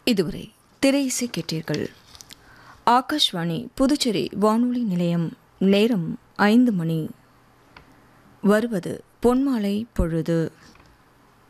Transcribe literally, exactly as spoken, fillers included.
இதுவரை திரை இசை கேட்டீர்கள். ஆகாஷ்வாணி புதுச்சேரி வானொலி நிலையம். நேரம் ஐந்து மணி. வருவது பொன்மாலை பொழுது.